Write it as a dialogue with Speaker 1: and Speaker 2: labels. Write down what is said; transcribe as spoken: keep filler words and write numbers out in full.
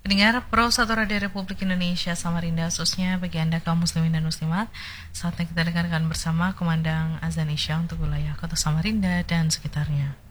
Speaker 1: Pendengar Pro satu Radio Republik Indonesia Samarinda, khususnya bagi Anda kaum muslimin dan muslimat, saatnya kita dengarkan bersama kumandang azan Isya untuk wilayah kota Samarinda dan sekitarnya.